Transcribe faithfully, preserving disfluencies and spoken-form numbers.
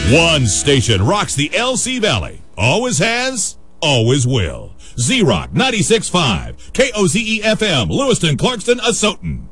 One station rocks the L C Valley. Always has, always will. Z-Rock ninety-six point five, K O Z E F M, Lewiston, Clarkston, Asotin.